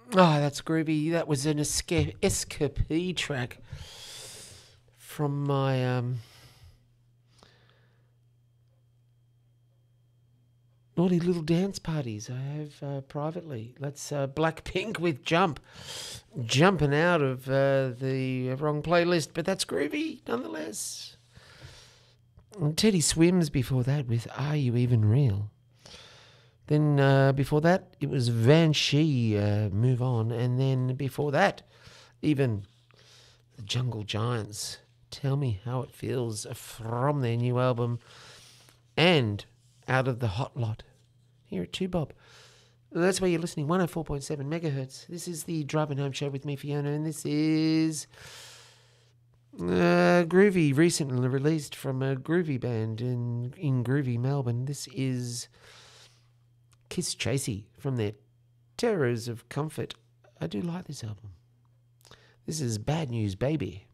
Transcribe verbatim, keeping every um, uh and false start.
Oh, that's groovy. That was an escape S K P track from my um, naughty little dance parties I have uh, privately. That's uh, Blackpink with Jump. Jumping out of uh, the wrong playlist, but that's groovy nonetheless. And Teddy Swims before that with Are You Even Real? Then uh, before that, it was Van Shee, uh, Move On. And then before that, even the Jungle Giants, Tell Me How It Feels, from their new album and Out of the Hot Lot here at two Bob. That's where you're listening, one oh four point seven megahertz. This is the Driving Home Show with me, Fiona, and this is uh, Groovy, recently released from a Groovy band in, in Groovy, Melbourne. This is Kiss Tracy from their Terrors of Comfort. I do like this album. This is Bad News Baby.